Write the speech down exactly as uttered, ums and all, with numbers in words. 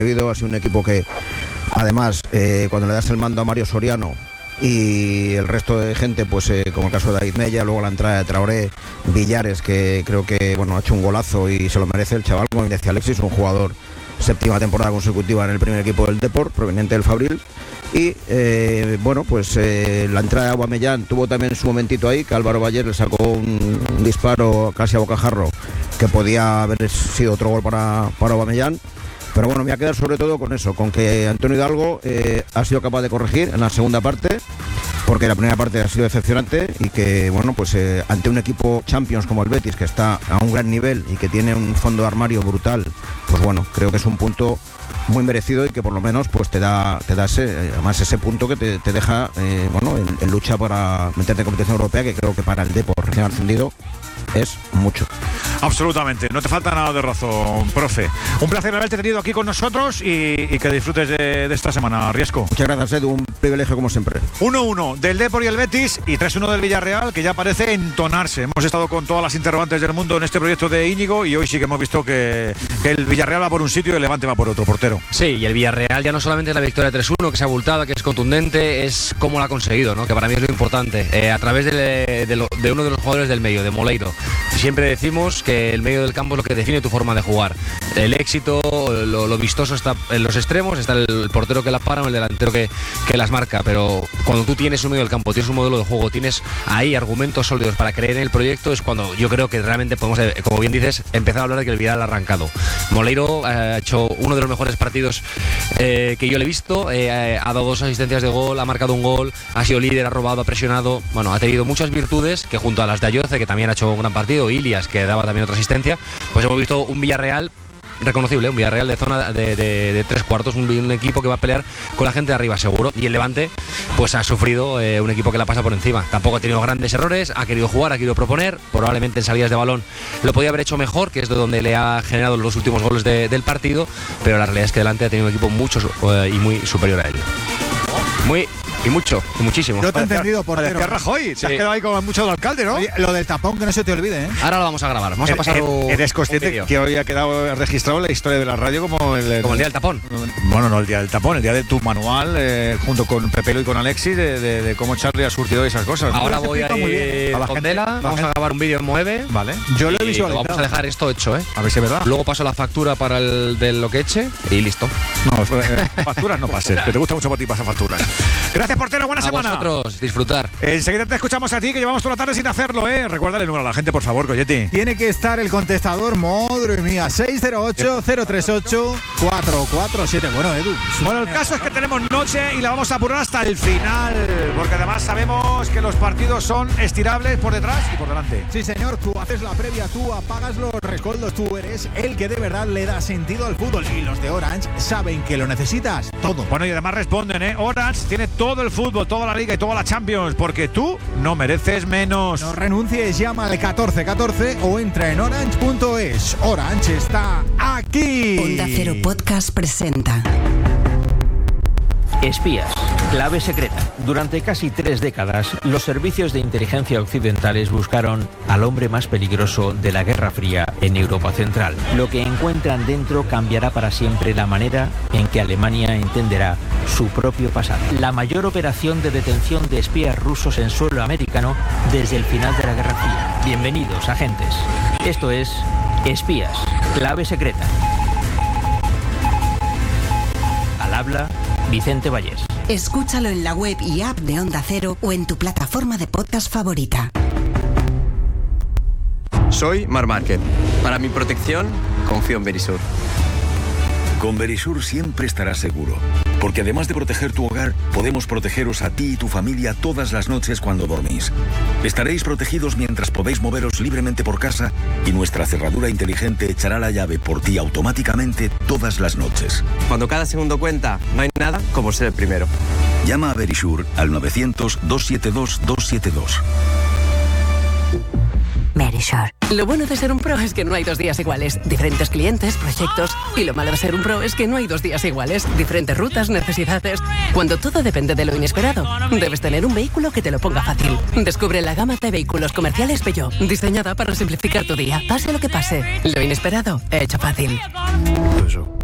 atrevido, ha sido un equipo que, además, eh, cuando le das el mando a Mario Soriano y el resto de gente, pues eh, como el caso de David Mella, luego la entrada de Traoré, Villares, que creo que bueno ha hecho un golazo y se lo merece el chaval, como decía Alexis, un jugador séptima temporada consecutiva en el primer equipo del Depor, proveniente del Fabril. Y eh, bueno, pues eh, la entrada de Aubameyang tuvo también su momentito ahí, que Álvaro Bayer le sacó un, un disparo casi a bocajarro, que podía haber sido otro gol para, para Aubameyang. Pero bueno, me voy a quedar sobre todo con eso, con que Antonio Hidalgo eh, ha sido capaz de corregir en la segunda parte, porque la primera parte ha sido decepcionante y que, bueno, pues eh, ante un equipo Champions como el Betis, que está a un gran nivel y que tiene un fondo de armario brutal, pues bueno, creo que es un punto muy merecido y que por lo menos pues te da te da ese, además ese punto que te, te deja eh, bueno en, en lucha para meterte en competición europea, que creo que para el Depor recién ascendido es mucho. Absolutamente, no te falta nada de razón, profe. Un placer haberte tenido aquí con nosotros y, y que disfrutes de, de esta semana, Riesco. Muchas gracias, Edu, un privilegio como siempre. uno uno del Depor y el Betis y tres uno del Villarreal, que ya parece entonarse. Hemos estado con todas las interrogantes del mundo en este proyecto de Íñigo y hoy sí que hemos visto que, que el Villarreal va por un sitio y el Levante va por otro, portero. Sí, y el Villarreal ya no solamente es la victoria tres uno, que es abultada, que es contundente, es cómo lo ha conseguido, ¿no? Que para mí es lo importante. Eh, a través de, de, lo, de uno de los jugadores del medio, de Moleiro. Siempre decimos que el medio del campo es lo que define tu forma de jugar. El éxito, lo, lo vistoso está en los extremos, está el portero que las para o el delantero que, que las marca, pero cuando tú tienes un medio del campo, tienes un modelo de juego, tienes ahí argumentos sólidos para creer en el proyecto, es cuando yo creo que realmente podemos, como bien dices, empezar a hablar de que el Villarreal ha arrancado. Moleiro ha hecho uno de los mejores partidos eh, que yo le he visto, eh, ha dado dos asistencias de gol, ha marcado un gol, ha sido líder, ha robado, ha presionado, bueno, ha tenido muchas virtudes que junto a las de Ayoce, que también ha hecho un gran partido, Ilias, que daba también otra asistencia, pues hemos visto un Villarreal reconocible, un Villarreal de zona de, de, de tres cuartos, un, un equipo que va a pelear con la gente de arriba seguro, y el Levante pues ha sufrido eh, un equipo que la pasa por encima, tampoco ha tenido grandes errores, ha querido jugar, ha querido proponer, probablemente en salidas de balón lo podía haber hecho mejor, que es de donde le ha generado los últimos goles de, del partido, pero la realidad es que delante ha tenido un equipo mucho eh, y muy superior a él. Muy y mucho, y muchísimo. No te he entendido, portero. ¿Qué Rajoy? Sí. Te has quedado ahí con mucho del alcalde, ¿no? Oye, lo del tapón, que no se te olvide, ¿eh? Ahora lo vamos a grabar, vamos a pasar ¿Eres, un, ¿Eres consciente un vídeo. que hoy ha quedado registrado en la historia de la radio como el, Como el día del tapón? Bueno, no el día del tapón, el día de tu manual, eh, junto con Pepelo y con Alexis, de, de, de cómo Charlie ha surtido esas cosas. Ahora Se voy a explica muy bien. ir A la con gente, Dela, la vamos gente. a grabar un vídeo en Moeve. Vale. Yo lo he Y visualizado. vamos a dejar esto hecho, ¿eh? A ver si es verdad. Luego paso la factura para el de lo que eche y listo. No, eh, facturas no pases, que te gusta mucho por ti pasar facturas. Gracias, portero, buena A semana. vosotros, disfrutar. Enseguida te escuchamos a ti, que llevamos toda la tarde sin hacerlo, ¿eh? Recuérdale el número a la gente, por favor, Coyetti. Tiene que estar el contestador, madre mía, seis cero ocho, cero tres ocho, cuatro cuatro siete. Bueno, Edu. Bueno, el caso es que tenemos noche y la vamos a apurar hasta el final, porque además sabemos que los partidos son estirables por detrás y por delante. Sí, señor, tú haces la previa, tú apagas los rescoldos, tú eres el que de verdad le da sentido al fútbol. Y los de Orange saben que lo necesitas todo. Bueno, y además responden, ¿eh? Orange tiene todo el fútbol, toda la liga y toda la Champions, porque tú no mereces menos. No renuncies, llama al catorce catorce o entra en orange punto es. Orange está aquí. Onda Cero Podcast presenta Espías, clave secreta. Durante casi tres décadas, los servicios de inteligencia occidentales buscaron al hombre más peligroso de la Guerra Fría en Europa Central. Lo que encuentran dentro cambiará para siempre la manera en que Alemania entenderá su propio pasado. La mayor operación de detención de espías rusos en suelo americano desde el final de la Guerra Fría. Bienvenidos, agentes. Esto es Espías, clave secreta. Al habla Vicente Vallés. Escúchalo en la web y app de Onda Cero o en tu plataforma de podcast favorita. Soy Mar Márquez. Para mi protección, confío en Verisur. Con Verisur siempre estarás seguro, porque además de proteger tu hogar, podemos protegeros a ti y tu familia todas las noches cuando dormís. Estaréis protegidos mientras podéis moveros libremente por casa y nuestra cerradura inteligente echará la llave por ti automáticamente todas las noches. Cuando cada segundo cuenta, no hay nada como ser el primero. Llama a Verisur al novecientos, doscientos setenta y dos, doscientos setenta y dos. Verisur. Lo bueno de ser un pro es que no hay dos días iguales. Diferentes clientes, proyectos. Y lo malo de ser un pro es que no hay dos días iguales. Diferentes rutas, necesidades. Cuando todo depende de lo inesperado, debes tener un vehículo que te lo ponga fácil. Descubre la gama de vehículos comerciales Peugeot, diseñada para simplificar tu día. Pase lo que pase, lo inesperado, hecho fácil. Eso.